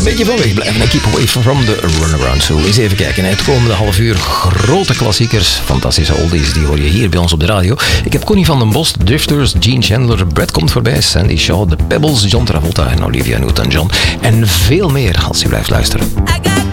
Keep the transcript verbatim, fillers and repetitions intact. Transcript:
een beetje van weg blijven. Keep away from the runaround. Zo, eens even kijken. Het komende half uur grote klassiekers, fantastische oldies, die hoor je hier bij ons op de radio. Ik heb Connie van den Bos, Drifters, Gene Chandler, Brad komt voorbij, Sandy Shaw, The Pebbles, John Travolta en Olivia Newton-John. En veel meer als je blijft luisteren.